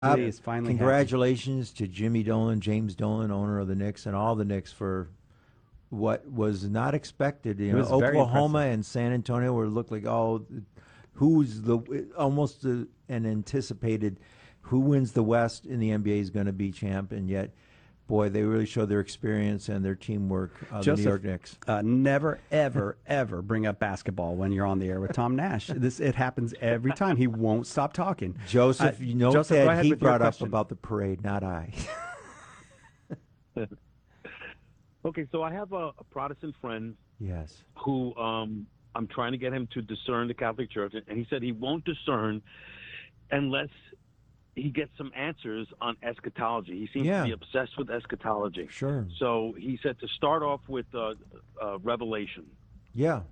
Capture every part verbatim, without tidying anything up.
Please, finally Congratulations happened. to Jimmy Dolan, James Dolan, owner of the Knicks, and all the Knicks for what was not expected. You know, Oklahoma and San Antonio were looked like, oh, who's the almost the, an anticipated who wins the West in the N B A is going to be champ, and yet, boy, they really showed their experience and their teamwork. Uh, Joseph, the New York Knicks. Uh, never, ever, ever bring up basketball when you're on the air with Tom Nash. This it happens every time. He won't stop talking. Joseph, uh, you know Joseph, that he brought up about the parade, not I. Okay, so I have a, a Protestant friend. Yes. Who um, I'm trying to get him to discern the Catholic Church, and he said he won't discern unless he gets some answers on eschatology. He seems yeah. to be obsessed with eschatology. Sure. So he said to start off with uh, uh, Revelation. Yeah.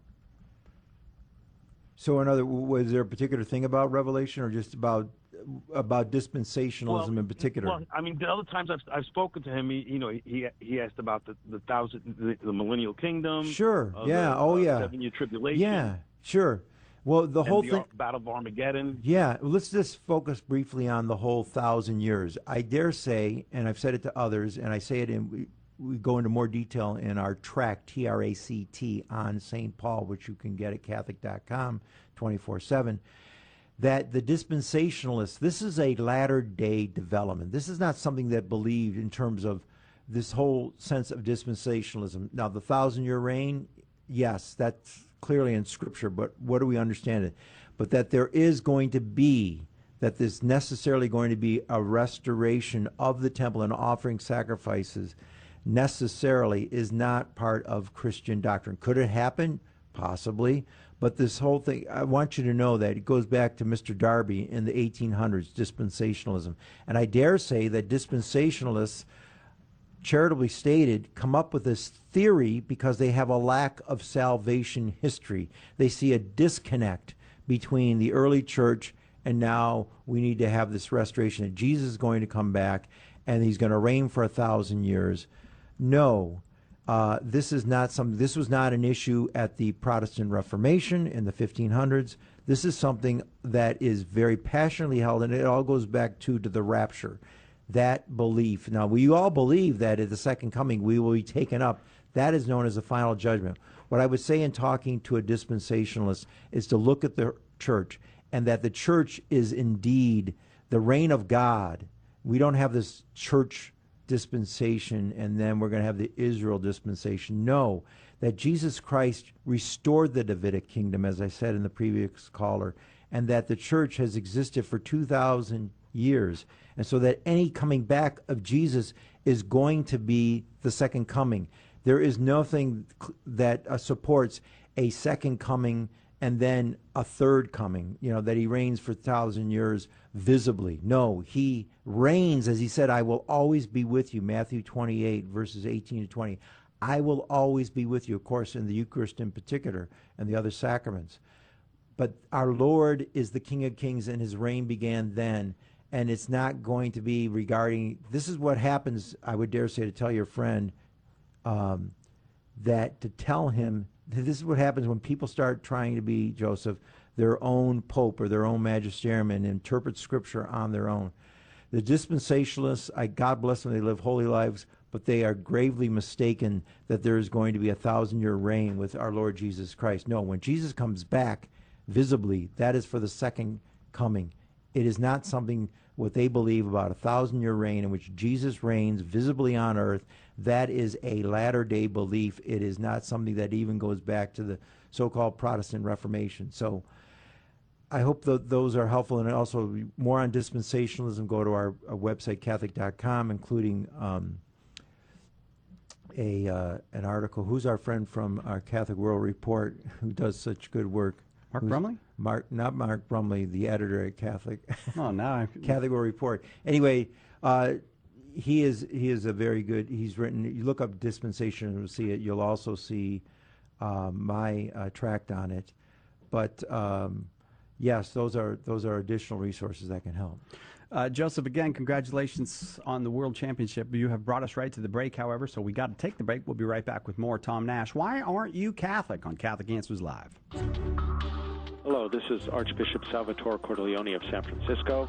So, another was there a particular thing about Revelation, or just about about dispensationalism well, in particular? Well, I mean, the other times I've I've spoken to him, he, you know, he he asked about the the thousand the, the millennial kingdom. Sure. Uh, yeah. The, oh, uh, yeah. Seven year tribulation. Yeah. Sure. Well, the whole the thing. Battle of Armageddon. Yeah. Let's just focus briefly on the whole thousand years. I dare say, and I've said it to others, and I say it in. We, we go into more detail in our tract, T R A C T, on Saint Paul, which you can get at Catholic dot com twenty-four seven, that the dispensationalists, this is a latter-day development. This is not something that believed in terms of this whole sense of dispensationalism. Now, the thousand-year reign, yes, that's clearly in Scripture, but what do we understand it? But that there is going to be, that there's necessarily going to be a restoration of the temple and offering sacrifices necessarily is not part of Christian doctrine. Could it happen? Possibly. But this whole thing, I want you to know that it goes back to Mister Darby in the eighteen hundreds, dispensationalism. And I dare say that dispensationalists, charitably stated, come up with this theory because they have a lack of salvation history. They see a disconnect between the early church and now we need to have this restoration, that Jesus is going to come back and he's going to reign for a thousand years. No. Uh, this is not some. This was not an issue at the Protestant Reformation in the fifteen hundreds. This is something that is very passionately held, and it all goes back to, to the rapture, that belief. Now, we all believe that at the second coming we will be taken up. That is known as the final judgment. What I would say in talking to a dispensationalist is to look at the church, and that the church is indeed the reign of God. We don't have this church dispensation and then we're going to have the Israel dispensation. No, that Jesus Christ restored the Davidic kingdom, as I said in the previous caller, and that the church has existed for two thousand years. And so that any coming back of Jesus is going to be the second coming. There is nothing that uh, supports a second coming and then a third coming, you know, that he reigns for a thousand years visibly. No, he reigns, as he said, I will always be with you, Matthew twenty-eight, verses eighteen to twenty. I will always be with you, of course, in the Eucharist in particular, and the other sacraments. But our Lord is the King of Kings, and his reign began then, and it's not going to be regarding, this is what happens, I would dare say, to tell your friend, um, that to tell him, this is what happens when people start trying to be, Joseph, their own pope or their own magisterium and interpret Scripture on their own. The dispensationalists, I, God bless them, they live holy lives, but they are gravely mistaken that there is going to be a thousand-year reign with our Lord Jesus Christ. No, when Jesus comes back visibly, that is for the second coming. It is not something what they believe about a thousand-year reign in which Jesus reigns visibly on earth. That is a latter-day belief. It is not something that even goes back to the so-called Protestant Reformation. So I hope th- those are helpful. And also more on dispensationalism, go to our, our website, Catholic dot com, including um, a uh, an article. Who's our friend from our Catholic World Report who does such good work? Mark Who's, Brumley? Mark, not Mark Brumley, the editor at Catholic. Oh, now I... Catholic World Report. Anyway, uh, he is he is a very good. He's written. You look up dispensation and see it. You'll also see uh, my uh, tract on it. But um, yes, those are those are additional resources that can help. Uh, Joseph, again, congratulations on the World Championship. You have brought us right to the break, however, so we got to take the break. We'll be right back with more Tom Nash. Why aren't you Catholic on Catholic Answers Live? Hello, this is Archbishop Salvatore Cordileone of San Francisco.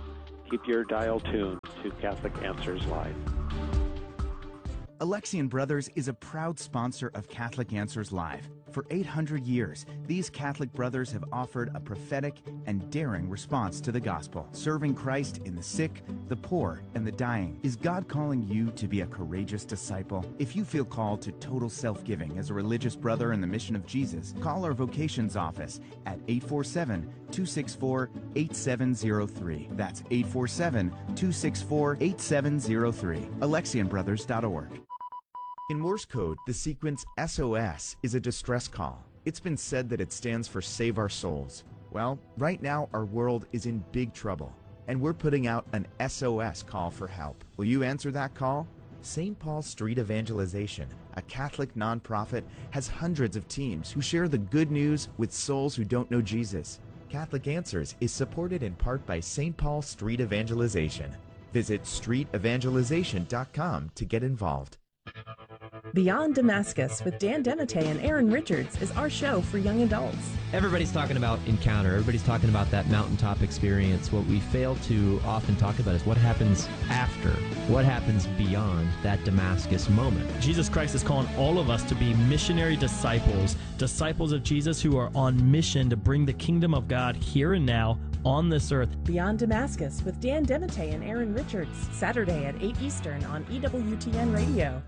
keep your dial tuned to Catholic Answers Live. Alexian Brothers is a proud sponsor of Catholic Answers Live. For eight hundred years, these Catholic brothers have offered a prophetic and daring response to the gospel, serving Christ in the sick, the poor, and the dying. Is God calling you to be a courageous disciple? If you feel called to total self-giving as a religious brother in the mission of Jesus, call our vocations office at eight four seven, two six four, eight seven zero three. That's eight four seven, two six four, eight seven zero three. Alexian Brothers dot org. In Morse code, the sequence S O S is a distress call. It's been said that it stands for Save Our Souls. Well, right now our world is in big trouble, and we're putting out an S O S call for help. Will you answer that call? Saint Paul Street Evangelization, a Catholic nonprofit, has hundreds of teams who share the good news with souls who don't know Jesus. Catholic Answers is supported in part by Saint Paul Street Evangelization. Visit street evangelization dot com to get involved. Beyond Damascus with Dan Denate and Aaron Richards is our show for young adults. Everybody's talking about encounter. Everybody's talking about that mountaintop experience. What we fail to often talk about is what happens after, what happens beyond that Damascus moment. Jesus Christ is calling all of us to be missionary disciples, disciples of Jesus who are on mission to bring the kingdom of God here and now on this earth. Beyond Damascus with Dan Denate and Aaron Richards, Saturday at eight Eastern on E W T N Radio.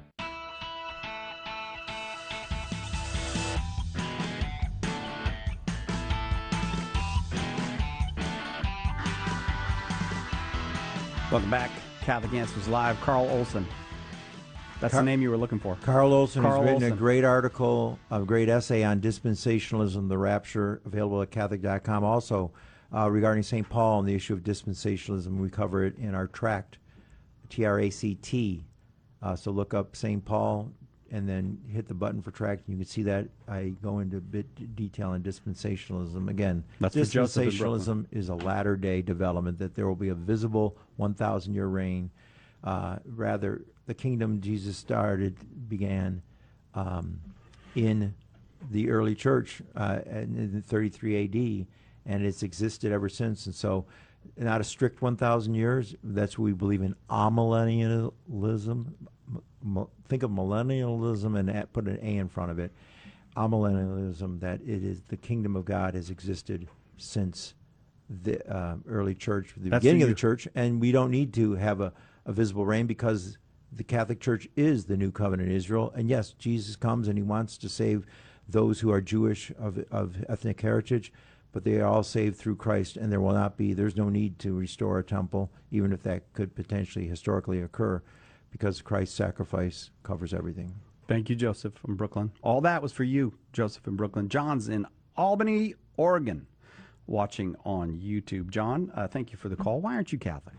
Welcome back. Catholic Answers Live. Carl Olson. That's Car- the name you were looking for. Carl Olson Carl has written Olson. a great article, a great essay on dispensationalism, the rapture, available at Catholic dot com. Also, uh, regarding Saint Paul and the issue of dispensationalism, we cover it in our tract, T R A C T. Uh, so look up Saint Paul and then hit the button for tract. You can see that I go into a bit detail on dispensationalism. Again, That's for Joseph in dispensationalism is a latter-day development, that there will be a visible one thousand year reign. Uh, rather, the kingdom Jesus started began um, in the early church uh, in thirty-three A D, and it's existed ever since. And so, not a strict one thousand years. That's what we believe in amillennialism. M- think of millennialism and add- put an A in front of it. Amillennialism, that it is the kingdom of God has existed since the uh, early church, the That's beginning of you. the church, and we don't need to have a, a visible reign because the Catholic Church is the new covenant Israel. And yes, Jesus comes and he wants to save those who are Jewish of, of ethnic heritage, but they are all saved through Christ, and there will not be, there's no need to restore a temple, even if that could potentially historically occur, because Christ's sacrifice covers everything. Thank you, Joseph from Brooklyn. All that was for you, Joseph in Brooklyn. John's in Albany, Oregon, watching on YouTube. John, uh, thank you for the call. Why aren't you Catholic?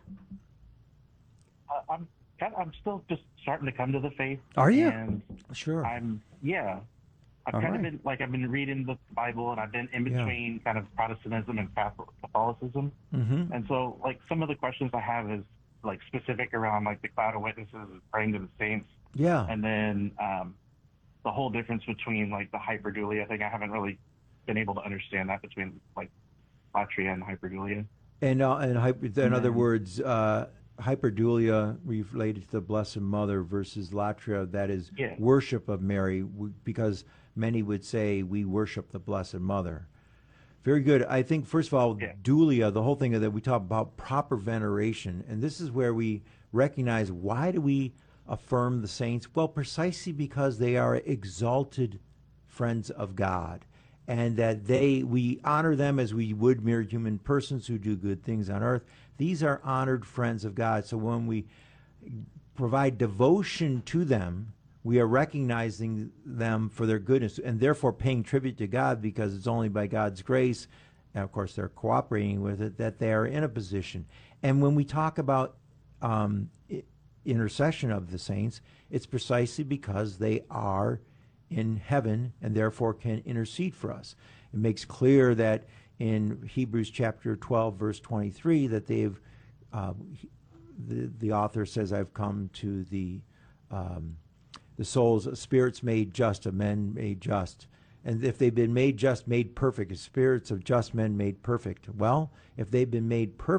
Uh, I'm kind of, I'm still just starting to come to the faith. Are you? And Sure. I'm yeah. I've All kind right. of been like I've been reading the Bible, and I've been in Yeah. between kind of Protestantism and Catholicism. Mm-hmm. And so like some of the questions I have is like specific around like the cloud of witnesses and praying to the saints, Yeah. and then um, the whole difference between like the hyperdulia thing. I haven't really been able to understand that between like latria and hyperdulia. And, uh, and hyper, in other then- words, uh, hyperdulia related to the Blessed Mother versus latria, that is Yeah. worship of Mary, w- because many would say we worship the Blessed Mother. Very good. I think, first of all, Yeah. dulia, the whole thing that we talk about proper veneration, and this is where we recognize, why do we affirm the saints? Well, precisely because they are exalted friends of God, and that they we honor them as we would mere human persons who do good things on earth. These are honored friends of God. So when we provide devotion to them, we are recognizing them for their goodness and therefore paying tribute to God, because it's only by God's grace, and of course they're cooperating with it, that they are in a position. And when we talk about um, i- intercession of the saints, it's precisely because they are in heaven and therefore can intercede for us. It makes clear that in Hebrews chapter twelve, verse twenty-three, that they've, uh, the, the author says, I've come to the um, the souls, spirits made just, of men made just. And if they've been made just, made perfect, spirits of just men made perfect. Well, if they've been made perfect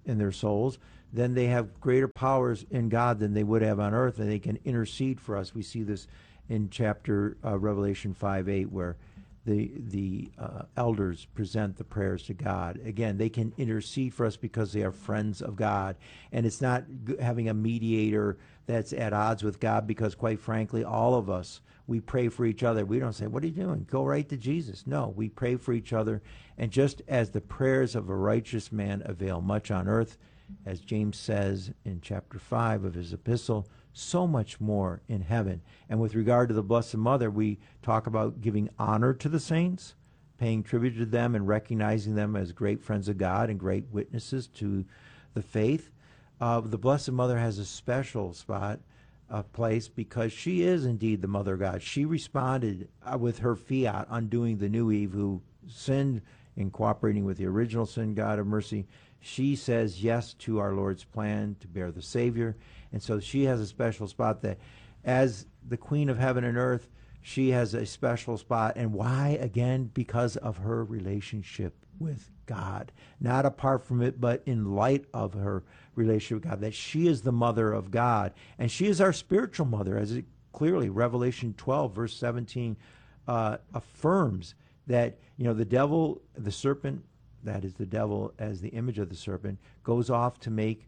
in their souls, then they have greater powers in God than they would have on earth, and they can intercede for us. We see this in chapter uh, Revelation five eight, where the the uh, elders present the prayers to God. Again, they can intercede for us because they are friends of God, and it's not g- having a mediator that's at odds with God, because quite frankly, all of us, we pray for each other. We don't say, what are you doing? Go right to Jesus. No, we pray for each other, and just as the prayers of a righteous man avail much on earth, as James says in chapter five of his epistle, so much more in heaven. And with regard to the Blessed Mother, we talk about giving honor to the saints, paying tribute to them and recognizing them as great friends of God and great witnesses to the faith. Uh, the Blessed Mother has a special spot, a place, because she is indeed the Mother of God. She responded uh, with her fiat, undoing the new Eve who sinned in cooperating with the original sin God of mercy. She says yes to our Lord's plan to bear the Savior. And so she has a special spot that, as the Queen of Heaven and Earth, she has a special spot. And why? Again, because of her relationship with God. Not apart from it, but in light of her relationship with God, that she is the mother of God. And she is our spiritual mother, as it clearly, Revelation twelve, verse seventeen, uh, affirms that, you know, the devil, the serpent, that is the devil as the image of the serpent, goes off to make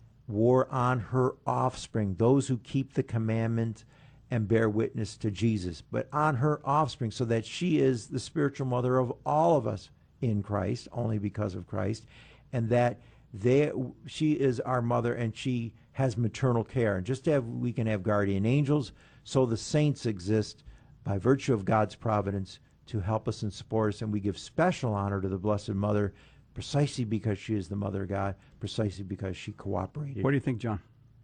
war on her offspring, those who keep the commandment and bear witness to Jesus, but on her offspring, so that she is the spiritual mother of all of us in Christ, only because of Christ, and that they, she is our mother, and she has maternal care. And just as we can have guardian angels, so the saints exist by virtue of God's providence to help us and support us, and we give special honor to the Blessed Mother precisely because she is the Mother of God, precisely because she cooperated. What do you think, John?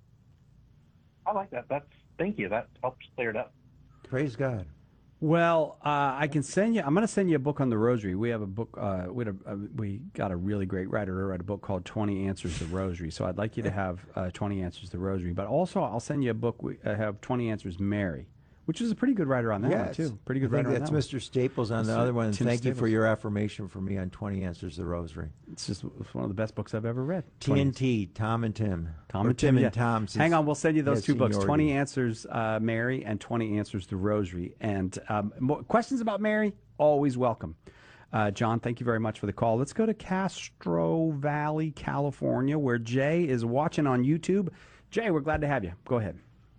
I like that. That's thank you. That helps clear it up. Praise God. Well, uh, I can send you. I'm going to send you a book on the Rosary. We have a book. Uh, we had a, uh, we got a really great writer who wrote a book called twenty Answers to the Rosary. So I'd like you to have uh, twenty Answers to the Rosary. But also, I'll send you a book. We uh, have twenty Answers Mary, which is a pretty good writer on that yes. one too. Pretty good I think writer on that's that Mister Staples on the other one. And Tim thank Staples. you for your affirmation for me on twenty Answers to the Rosary. It's just it's one of the best books I've ever read. T N T, Tom and Tim. Tom Or and Tim, and yeah. Tom. since Hang on, we'll send you he those has two books: seniority. twenty Answers uh, Mary and twenty Answers to Rosary. And um, more, questions about Mary, always welcome. Uh, John, thank you very much for the call. Let's go to Castro Valley, California, where Jay is watching on YouTube. Jay, we're glad to have you. Go ahead.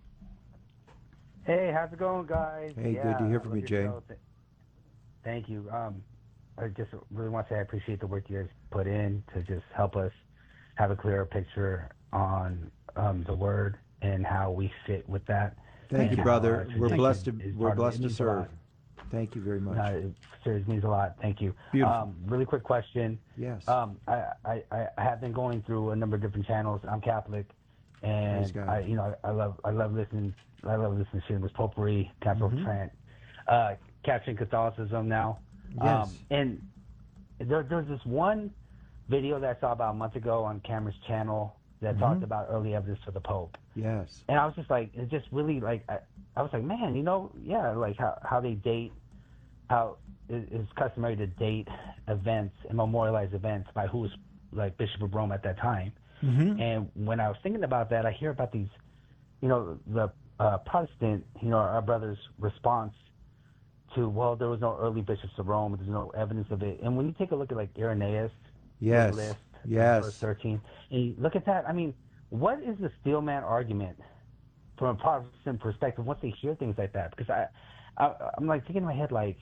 Hey, how's it going, guys? Hey, yeah, good to hear I from love you, your Jay. show. Th- Thank you. Um, I just really want to say I appreciate the work you guys put in to just help us have a clearer picture on um, the Word and how we fit with that. Thank and you, how our brother. We're tradition blessed to is we're part of it. blessed It to means a lot. serve. Thank you very much. No, it seriously means a lot. Thank you. Beautiful. Um, really quick question. Yes. Um, I, I, I have been going through a number of different channels. I'm Catholic, Praise and God. I, you know, I, I love I love listening. I love listening to Shameless Potpourri, Capital Mhm. Trent, uh, Capturing Catholicism now. Yes. Um, and there, there's this one video that I saw about a month ago on Cameron's channel that Mhm. talked about early evidence for the Pope. Yes. And I was just like, it just really like, I, I was like, man, you know, yeah, like how, how they date, how it, it's customary to date events and memorialize events by who was like Bishop of Rome at that time. Mhm. And when I was thinking about that, I hear about these, you know, the uh, Protestant, you know, our brother's response to, well, there was no early bishops of Rome, there's no evidence of it. And when you take a look at like Irenaeus, Yes. his list, Yes. verse thirteen, and you look at that, I mean, what is the steelman argument from a Protestant perspective once they hear things like that? Because I, I I'm like thinking in my head, like,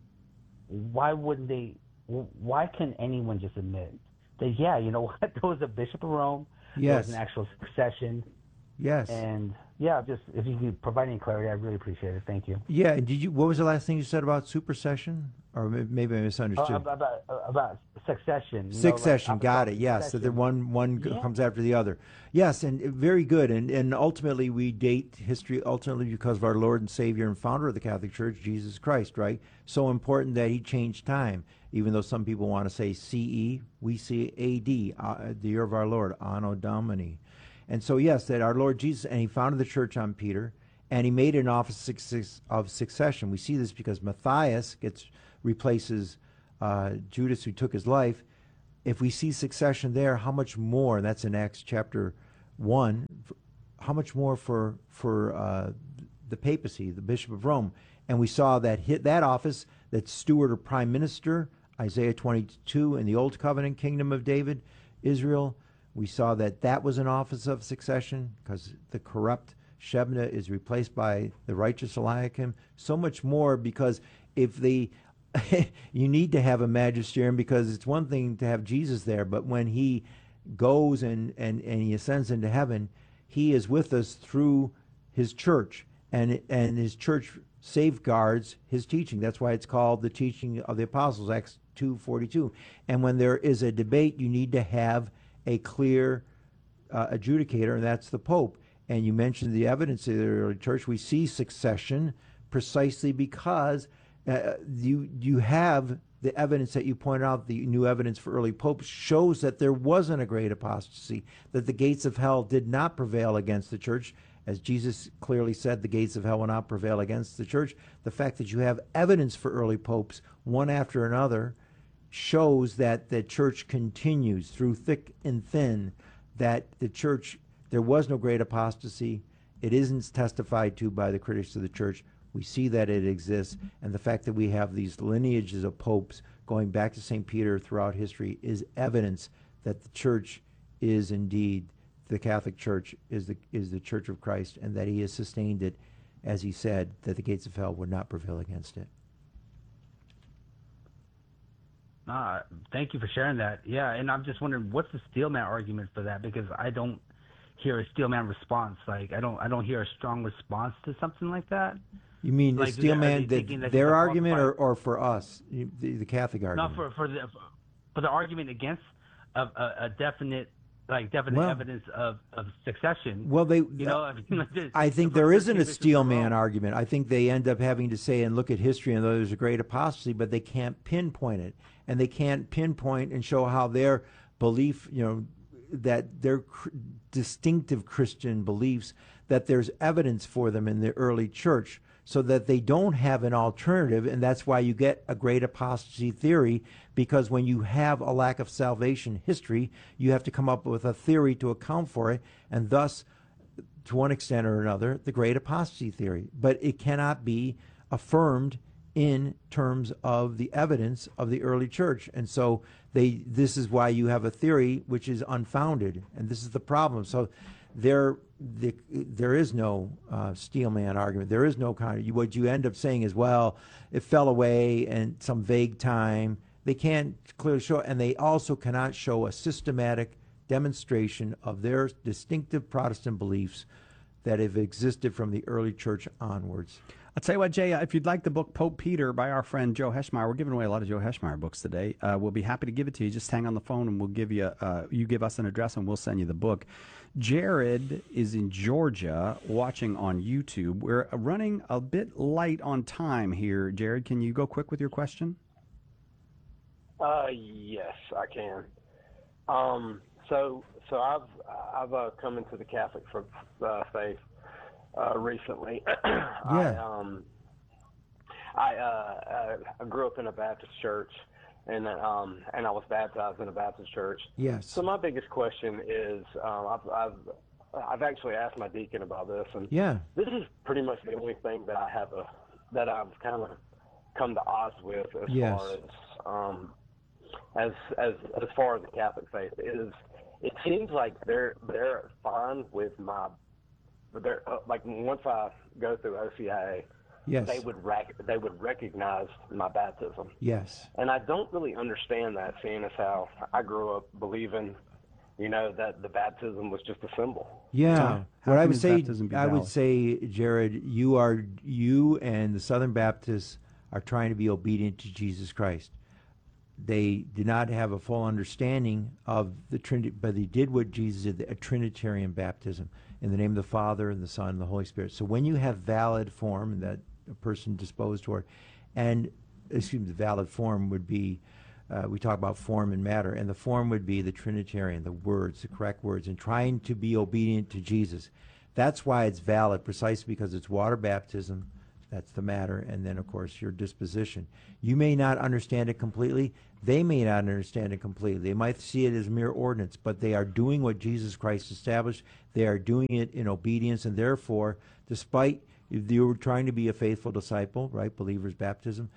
why wouldn't they? Why can anyone just admit that? Yeah, you know what? There was a bishop of Rome. There Yes. was an actual succession. Yes. And yeah, just if you could provide any clarity, I'd really appreciate it. Thank you. Yeah. And did you? What was the last thing you said about supersession? Or may- maybe I Uh, misunderstood. about, about about succession. you know, Succession, like got it. apostolic Yes, so that succession. one one g- Yeah. comes after the other. Yes, and uh, very good. And and ultimately, we date history ultimately because of our Lord and Savior and Founder of the Catholic Church, Jesus Christ. Right. So important that He changed time. Even though some people want to say C E, we see A D, uh, the year of our Lord, Anno Domini. And so yes, that our Lord Jesus, and He founded the church on Peter, and He made it an office suc- of succession. We see this because Matthias gets replaces uh, Judas, who took his life. if we see succession there, how much more? And that's in Acts chapter one. How much more for for uh, the papacy, the Bishop of Rome? And we saw that hit that office, that steward or prime minister, Isaiah twenty-two, in the Old Covenant kingdom of David, Israel. We saw that that was an office of succession because the corrupt Shebna is replaced by the righteous Eliakim. So much more, because if they, you need to have a magisterium, because it's one thing to have Jesus there, but when he goes and, and, and he ascends into heaven, he is with us through his church, and and his church safeguards his teaching. That's why it's called the teaching of the apostles, Acts two forty-two. And when there is a debate, you need to have a clear uh, adjudicator, and that's the Pope. And you mentioned the evidence of the early church. We see succession precisely because uh, you you have the evidence that you pointed out, the new evidence for early popes shows that there wasn't a great apostasy, that the gates of hell did not prevail against the church. As Jesus clearly said, the gates of hell will not prevail against the church. The fact that you have evidence for early popes, one after another, shows that the church continues through thick and thin, that the church, there was no great apostasy. It isn't testified to by the critics of the church. We see that it exists, and the fact that we have these lineages of popes going back to Saint Peter throughout history is evidence that the church is indeed, the Catholic Church is the is the Church of Christ, and that he has sustained it, as he said, that the gates of hell would not prevail against it. Uh, thank you for sharing that. Yeah, and I'm just wondering, what's the steelman argument for that? Because I don't hear a steelman response. Like, I don't I don't hear a strong response to something like that. You mean Like, the do they- are steelman, they that thinking that their it's a argument, or, falsified- or for us, you- the, the Catholic argument? No, for for the for the argument against a, a, a definite like definite Well- evidence of, of succession. Well, they, you know, I, mean, like this- I think the there first isn't a bishops of steel Rome- man argument. I think they end up having to say and look at history and though there's a great apostasy, but they can't pinpoint it, and they can't pinpoint and show how their belief, you know, that their cr- distinctive Christian beliefs, that there's evidence for them in the early church, so that they don't have an alternative, and that's why you get a great apostasy theory, because when you have a lack of salvation history, you have to come up with a theory to account for it, and thus, to one extent or another, the great apostasy theory. But it cannot be affirmed in terms of the evidence of the early church. And so they this is why you have a theory which is unfounded, and this is the problem. So there the, there is no uh, steelman argument. There is no kind of, what you end up saying is, well, it fell away in some vague time. They can't clearly show, and they also cannot show a systematic demonstration of their distinctive Protestant beliefs that have existed from the early church onwards. I'll tell you what, Jay, uh, if you'd like the book Pope Peter by our friend Joe Heschmeyer, we're giving away a lot of Joe Heschmeyer books today. Uh, we'll be happy to give it to you. Just hang on the phone and we'll give you, uh, you give us an address and we'll send you the book. Jared is in Georgia watching on YouTube. We're running a bit light on time here. Jared, can you go quick with your question? Uh, yes, I can. Um, so, so I've I've uh, come into the Catholic uh, faith uh, recently. Yeah. I, um, I, uh, I grew up in a Baptist church, and um, and I was baptized in a Baptist church. Yes. So my biggest question is, um, I've I've I've actually asked my deacon about this, and Yeah. this is pretty much the only thing that I have a that I've kind of come to odds with as Yes. far as um, as as as far as the Catholic faith is. It seems like they're they're fine with my, they're uh, like once I go through O C I A, Yes. they would rec- they would recognize my baptism. Yes. And I don't really understand that, seeing as how I grew up believing, you know, that the baptism was just a symbol. Yeah. So, how what I can would his say, baptism be I would valid? say, Jared, you are you and the Southern Baptists are trying to be obedient to Jesus Christ. They did not have a full understanding of the Trinity, but they did what Jesus did, a Trinitarian baptism in the name of the Father and the Son and the Holy Spirit. So when you have valid form that a person disposed toward, and excuse me, the valid form would be, uh, we talk about form and matter, and the form would be the Trinitarian, the words, the correct words, and trying to be obedient to Jesus. That's why it's valid, precisely because it's water baptism, That's the matter. And then, of course, your disposition. You may not understand it completely. They may not understand it completely. They might see it as mere ordinance, but they are doing what Jesus Christ established. They are doing it in obedience, and therefore, despite you were trying to be a faithful disciple, right, believer's baptism,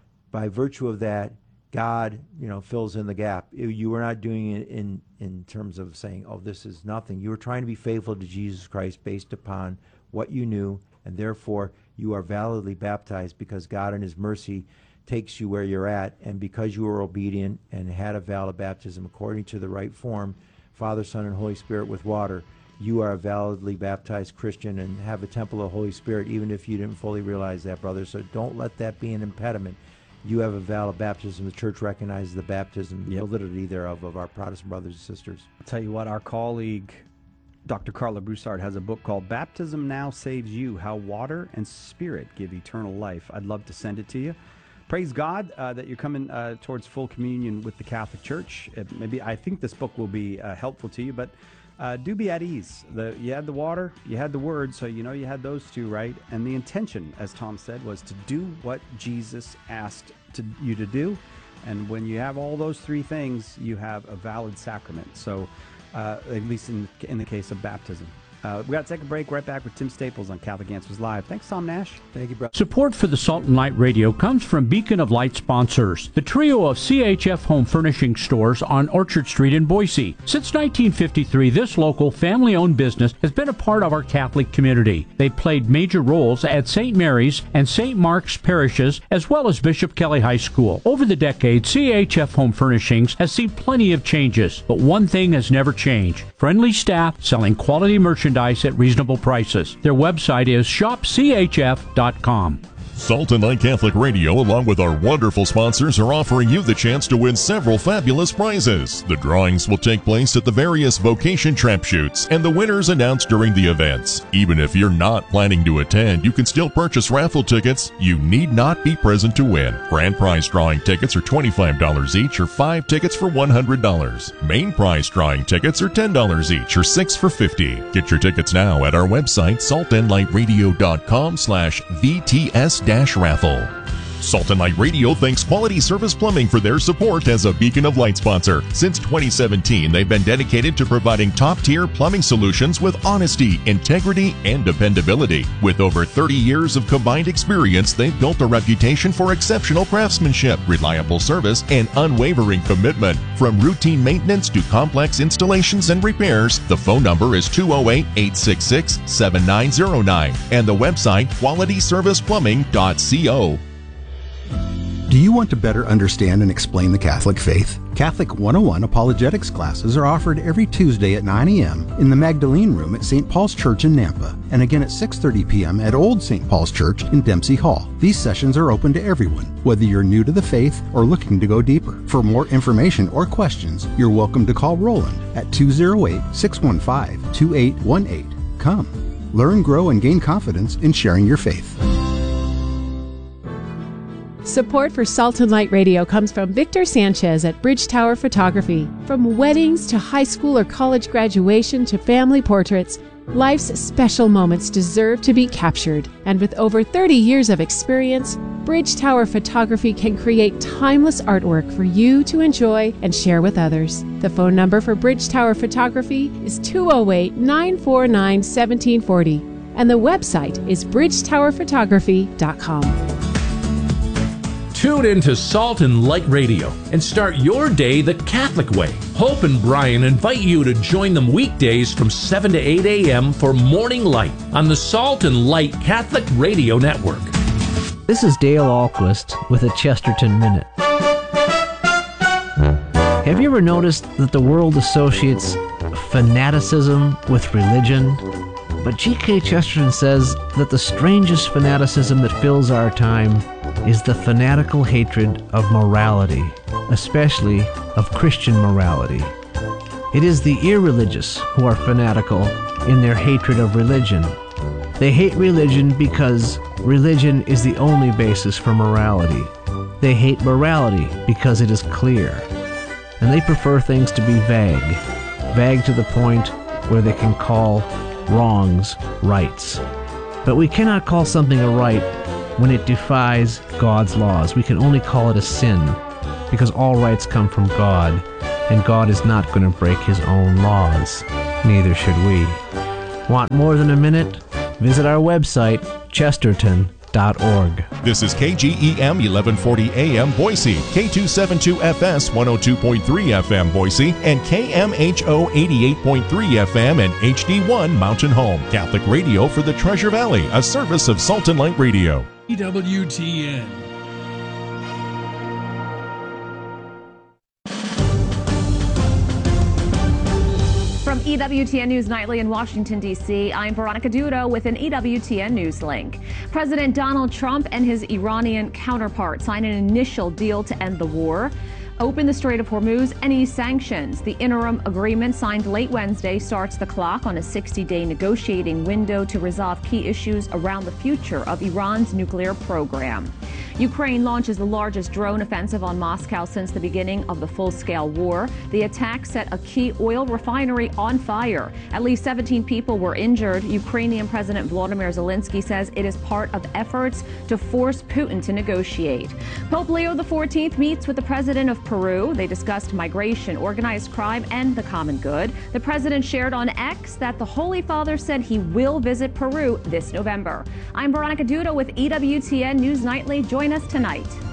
by virtue of that, God, you know, fills in the gap. You were not doing it in, in terms of saying, oh, this is nothing. You were trying to be faithful to Jesus Christ based upon what you knew, and therefore you are validly baptized because God in his mercy takes you where you're at, and because you were obedient and had a valid baptism according to the right form, Father, Son, and Holy Spirit with water, you are a validly baptized Christian and have a temple of the Holy Spirit, even if you didn't fully realize that, brother. So don't let that be an impediment. You have a valid baptism. The church recognizes the baptism, the yep. validity thereof of our Protestant brothers and sisters. I'll tell you what, our colleague, Doctor Carla Broussard, has a book called Baptism Now Saves You, How Water and Spirit Give Eternal Life. I'd love to send it to you. Praise God uh, that you're coming uh, towards full communion with the Catholic Church. It, maybe I think this book will be uh, helpful to you, but uh, do be at ease. The, you had the water, you had the word, so you know you had those two, right? And the intention, as Tom said, was to do what Jesus asked to, you to do. And when you have all those three things, you have a valid sacrament. So uh, at least in, in the case of baptism. Uh, we got to take a break. Right back with Tim Staples on Catholic Answers Live. Thanks, Tom Nash. Thank you, brother. Support for the Salt and Light Radio comes from Beacon of Light sponsors, the trio of C H F home furnishing stores on Orchard Street in Boise. Since nineteen fifty-three, this local family-owned business has been a part of our Catholic community. They played major roles at Saint Mary's and Saint Mark's parishes, as well as Bishop Kelly High School. Over the decades, C H F Home Furnishings has seen plenty of changes, but one thing has never changed: friendly staff selling quality merchandise at reasonable prices. Their website is shop c h f dot com. Salt and Light Catholic Radio, along with our wonderful sponsors, are offering you the chance to win several fabulous prizes. The drawings will take place at the various vocation trap shoots, and the winners announced during the events. Even if you're not planning to attend, you can still purchase raffle tickets. You need not be present to win. Grand prize drawing tickets are twenty-five dollars each, or five tickets for one hundred dollars. Main prize drawing tickets are ten dollars each, or six for fifty dollars. Get your tickets now at our website, salt and light radio dot com slash V T S raffle. Salt and Light Radio thanks Quality Service Plumbing for their support as a Beacon of Light sponsor. Since twenty seventeen, they've been dedicated to providing top-tier plumbing solutions with honesty, integrity, and dependability. With over thirty years of combined experience, they've built a reputation for exceptional craftsmanship, reliable service, and unwavering commitment. From routine maintenance to complex installations and repairs, the phone number is two oh eight, eight six six, seven nine oh nine and the website quality service plumbing dot co. Do you want to better understand and explain the Catholic faith? Catholic one oh one apologetics classes are offered every Tuesday at nine a.m. in the Magdalene Room at Saint Paul's Church in Nampa, and again at six thirty p.m. at Old Saint Paul's Church in Dempsey Hall. These sessions are open to everyone, whether you're new to the faith or looking to go deeper. For more information or questions, you're welcome to call Roland at two oh eight, six one five, two eight one eight. Come, learn, grow, and gain confidence in sharing your faith. Support for Salt and Light Radio comes from Victor Sanchez at Bridge Tower Photography. From weddings to high school or college graduation to family portraits, life's special moments deserve to be captured. And with over thirty years of experience, Bridge Tower Photography can create timeless artwork for you to enjoy and share with others. The phone number for Bridge Tower Photography is two oh eight, nine four nine, one seven four oh, and the website is bridge tower photography dot com. Tune into Salt and Light Radio and start your day the Catholic way. Hope and Brian invite you to join them weekdays from seven to eight a.m. for Morning Light on the Salt and Light Catholic Radio Network. This is Dale Ahlquist with a Chesterton Minute. Have you ever noticed that the world associates fanaticism with religion? But G K Chesterton says that the strangest fanaticism that fills our time is the fanatical hatred of morality, especially of Christian morality. It is the irreligious who are fanatical in their hatred of religion. They hate religion because religion is the only basis for morality. They hate morality because it is clear. And they prefer things to be vague, vague to the point where they can call wrongs rights. But we cannot call something a right when it defies God's laws. We can only call it a sin because all rights come from God, and God is not going to break his own laws. Neither should we. Want more than a minute? Visit our website, chesterton dot org. This is K G E M eleven forty A M Boise, K two seventy-two F S one oh two point three F M Boise, and K M H O eighty-eight point three F M and H D one Mountain Home. Catholic radio for the Treasure Valley, a service of Salt and Light Radio. E W T N. From E W T N News Nightly in Washington, D C, I'm Veronica Dudo with an E W T N News link. President Donald Trump and his Iranian counterpart signed an initial deal to end the war, open the Strait of Hormuz, and ease sanctions. The interim agreement signed late Wednesday starts the clock on a sixty-day negotiating window to resolve key issues around the future of Iran's nuclear program. Ukraine launches the largest drone offensive on Moscow since the beginning of the full-scale war. The attack set a key oil refinery on fire. At least seventeen people were injured. Ukrainian President Volodymyr Zelensky says it is part of efforts to force Putin to negotiate. Pope Leo the fourteenth meets with the president of Peru. They discussed migration, organized crime, and the common good. The president shared on X that the Holy Father said he will visit Peru this November. I'm Veronica Dudo with E W T N News Nightly. Join us tonight.